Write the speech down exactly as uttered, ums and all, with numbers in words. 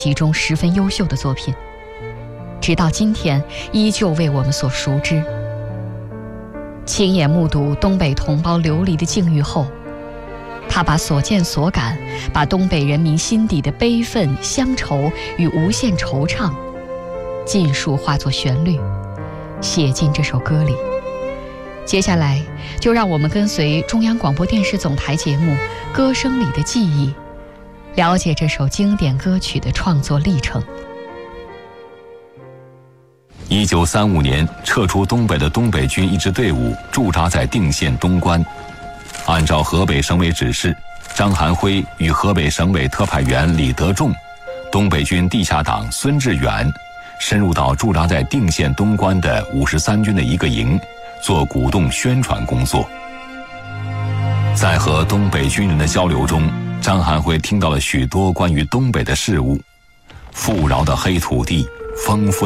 其中十分优秀的作品，直到今天依旧为我们所熟知。亲眼目睹东北同胞流离的境遇后，他把所见所感，把东北人民心底的悲愤、乡愁与无限惆怅，尽数化作旋律，写进这首歌里。接下来，就让我们跟随中央广播电视总台节目《歌声里的记忆》，了解这首经典歌曲的创作历程。 一九三五年，撤出东北的东北军一支队伍驻扎在定县东关。按照河北省委指示，张含辉与河北省委特派员李德仲、东北军地下党孙志远，深入到驻扎在定县东关的五十三军的一个营，做鼓动宣传工作。在和东北军人的交流中，张含辉听到了许多关于东北的事物：富饶的黑土地，丰富